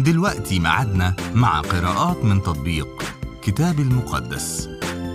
دلوقتي ميعادنا مع قراءات من تطبيق كتاب المقدس.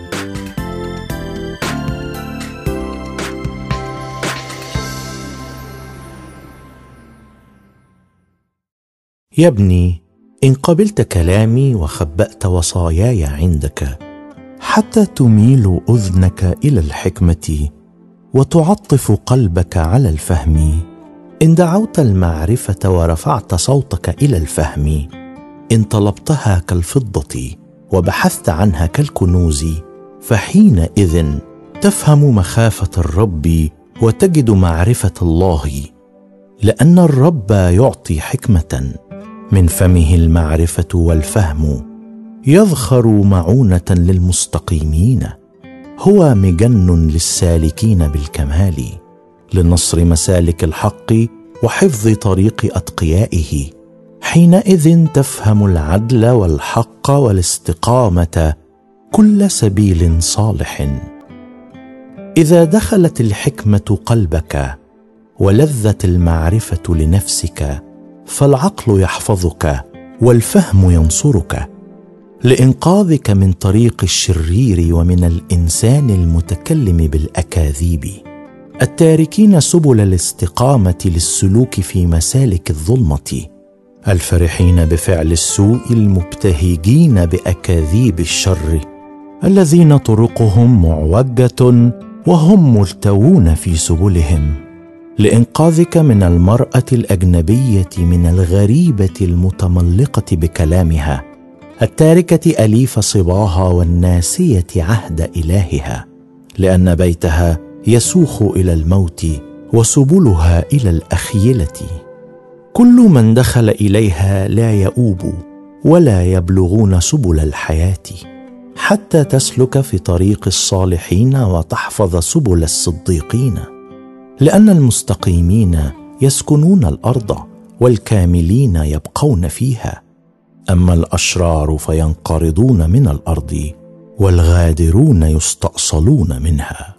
يا ابني، إن قبلت كلامي وخبأت وصاياي عندك، حتى تميل أذنك إلى الحكمة وتعطف قلبك على الفهم، إن دعوت المعرفة ورفعت صوتك إلى الفهم، إن طلبتها كالفضة وبحثت عنها كالكنوز، فحينئذ تفهم مخافة الرب وتجد معرفة الله، لأن الرب يعطي حكمة، من فمه المعرفة والفهم، يذخر معونة للمستقيمين، هو مجن للسالكين بالكمال، لنصر مسالك الحق وحفظ طريق أتقيائه، حينئذ تفهم العدل والحق والاستقامة، كل سبيل صالح. إذا دخلت الحكمة قلبك ولذت المعرفة لنفسك، فالعقل يحفظك والفهم ينصرك، لإنقاذك من طريق الشرير ومن الإنسان المتكلم بالأكاذيب، التاركين سبل الاستقامة للسلوك في مسالك الظلمة، الفرحين بفعل السوء المبتهجين بأكاذيب الشر، الذين طرقهم معوجة وهم ملتوون في سبلهم، لإنقاذك من المرأة الأجنبية من الغريبة المتملقة بكلامها، التاركة أليف صباها والناسية عهد إلهها، لأن بيتها يسوخ إلى الموت وسبلها إلى الأخيلة. كل من دخل إليها لا يؤوب ولا يبلغون سبل الحياة، حتى تسلك في طريق الصالحين وتحفظ سبل الصديقين، لأن المستقيمين يسكنون الأرض والكاملين يبقون فيها، أما الأشرار فينقرضون من الأرض والغادرون يستأصلون منها.